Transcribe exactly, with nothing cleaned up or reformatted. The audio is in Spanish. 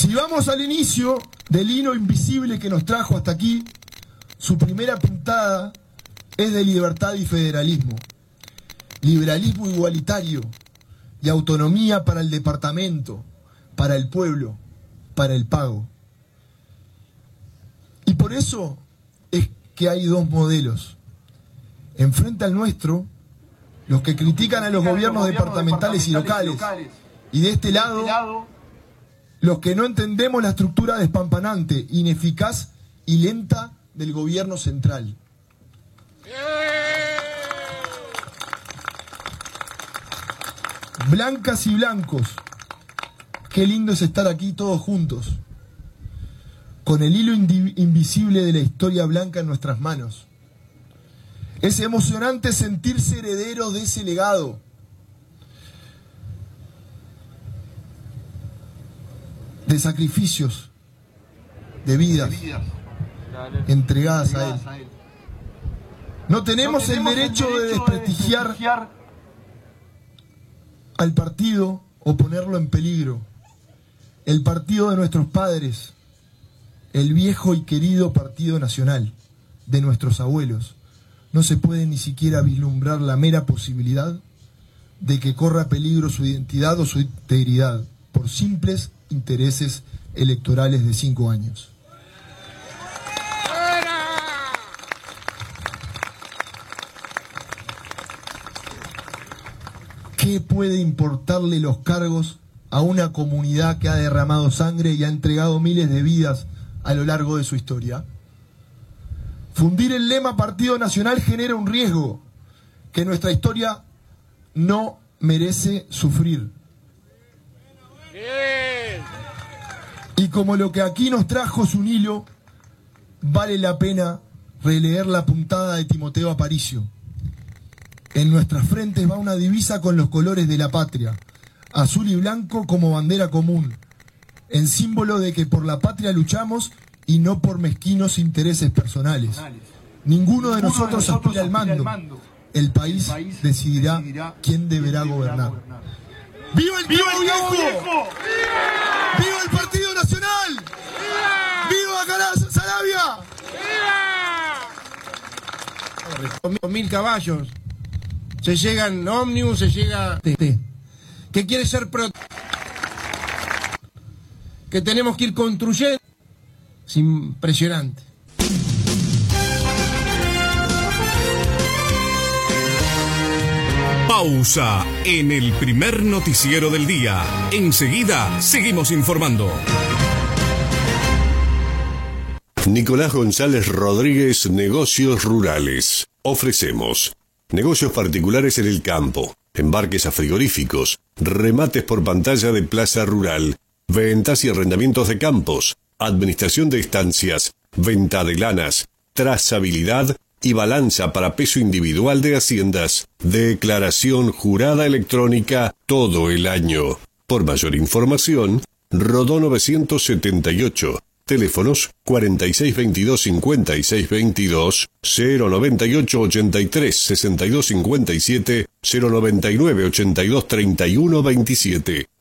Si vamos al inicio del hilo invisible que nos trajo hasta aquí, su primera puntada es de libertad y federalismo, liberalismo igualitario y autonomía para el departamento, para el pueblo, para el pago. Y por eso es que hay dos modelos. Enfrente al nuestro, los que critican a los gobiernos departamentales y locales, y de este lado, los que no entendemos la estructura despampanante, ineficaz y lenta del gobierno central. Blancas y blancos, qué lindo es estar aquí todos juntos, con el hilo invisible de la historia blanca en nuestras manos. Es emocionante sentirse heredero de ese legado. De sacrificios, de vidas entregadas a él. No tenemos el derecho de desprestigiar al partido o ponerlo en peligro. El partido de nuestros padres, el viejo y querido Partido Nacional, de nuestros abuelos. No se puede ni siquiera vislumbrar la mera posibilidad de que corra peligro su identidad o su integridad por simples intereses electorales de cinco años. ¿Qué puede importarle los cargos a una comunidad que ha derramado sangre y ha entregado miles de vidas a lo largo de su historia? Fundir el lema Partido Nacional genera un riesgo que nuestra historia no merece sufrir. Y como lo que aquí nos trajo es un hilo, vale la pena releer la puntada de Timoteo Aparicio. En nuestras frentes va una divisa con los colores de la patria, azul y blanco como bandera común, en símbolo de que por la patria luchamos y no por mezquinos intereses personales. Ninguno de nosotros aspira al mando. El país decidirá quién deberá gobernar. ¡Viva el ¡Viva el viejo! viejo! ¡Viva el Partido Nacional! ¡Viva, ¡Viva Sarabia! ¡Viva! Con mil caballos. Se llega en ómnibus, se llega... ¿Qué quiere ser pro... que tenemos que ir construyendo? Es impresionante. Pausa en el primer noticiero del día. Enseguida seguimos informando. Nicolás González Rodríguez, Negocios Rurales. Ofrecemos negocios particulares en el campo, embarques a frigoríficos, remates por pantalla de plaza rural, ventas y arrendamientos de campos, administración de estancias, venta de lanas, trazabilidad y balanza para peso individual de haciendas, declaración jurada electrónica todo el año. Por mayor información, Rodó novecientos setenta y ocho, teléfonos cuarenta y seis veintidós cincuenta y seis veintidós, cero noventa y ocho ochenta y tres sesenta y dos cincuenta y siete, cero noventa y nueve ochenta y dos treinta y uno veintisiete.